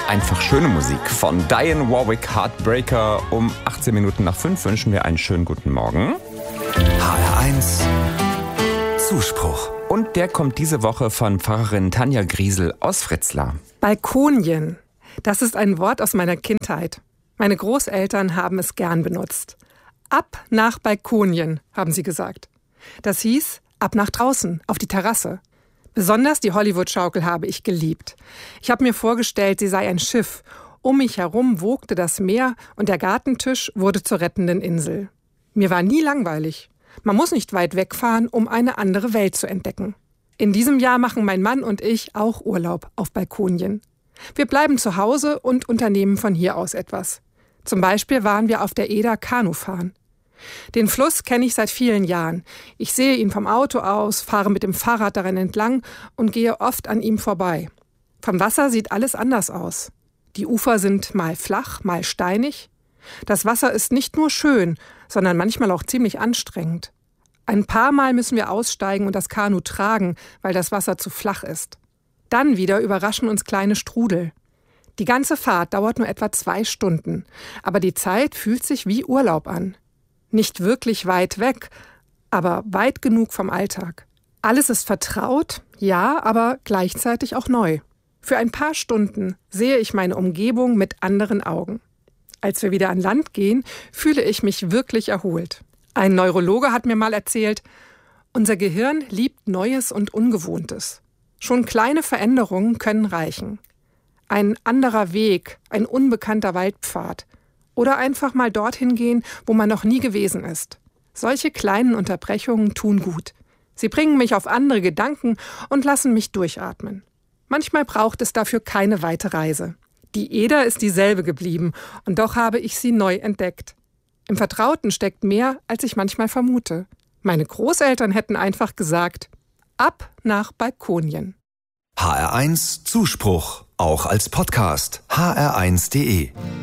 Einfach schöne Musik von Dionne Warwick, Heartbreaker. Um 18 Minuten nach 5 wünschen wir einen schönen guten Morgen. HR1 Zuspruch. Und der kommt diese Woche von Pfarrerin Tanja Griesel aus Fritzlar. Balkonien, das ist ein Wort aus meiner Kindheit. Meine Großeltern haben es gern benutzt. Ab nach Balkonien, haben sie gesagt. Das hieß, ab nach draußen, auf die Terrasse. Besonders die Hollywood-Schaukel habe ich geliebt. Ich habe mir vorgestellt, sie sei ein Schiff. Um mich herum wogte das Meer und der Gartentisch wurde zur rettenden Insel. Mir war nie langweilig. Man muss nicht weit wegfahren, um eine andere Welt zu entdecken. In diesem Jahr machen mein Mann und ich auch Urlaub auf Balkonien. Wir bleiben zu Hause und unternehmen von hier aus etwas. Zum Beispiel waren wir auf der Eder Kanu fahren. Den Fluss kenne ich seit vielen Jahren. Ich sehe ihn vom Auto aus, fahre mit dem Fahrrad daran entlang und gehe oft an ihm vorbei. Vom Wasser sieht alles anders aus. Die Ufer sind mal flach, mal steinig. Das Wasser ist nicht nur schön, sondern manchmal auch ziemlich anstrengend. Ein paar Mal müssen wir aussteigen und das Kanu tragen, weil das Wasser zu flach ist. Dann wieder überraschen uns kleine Strudel. Die ganze Fahrt dauert nur etwa 2 Stunden, aber die Zeit fühlt sich wie Urlaub an. Nicht wirklich weit weg, aber weit genug vom Alltag. Alles ist vertraut, ja, aber gleichzeitig auch neu. Für ein paar Stunden sehe ich meine Umgebung mit anderen Augen. Als wir wieder an Land gehen, fühle ich mich wirklich erholt. Ein Neurologe hat mir mal erzählt, unser Gehirn liebt Neues und Ungewohntes. Schon kleine Veränderungen können reichen. Ein anderer Weg, ein unbekannter Waldpfad. Oder einfach mal dorthin gehen, wo man noch nie gewesen ist. Solche kleinen Unterbrechungen tun gut. Sie bringen mich auf andere Gedanken und lassen mich durchatmen. Manchmal braucht es dafür keine weite Reise. Die Eder ist dieselbe geblieben und doch habe ich sie neu entdeckt. Im Vertrauten steckt mehr, als ich manchmal vermute. Meine Großeltern hätten einfach gesagt, ab nach Balkonien. HR1 Zuspruch, auch als Podcast. hr1.de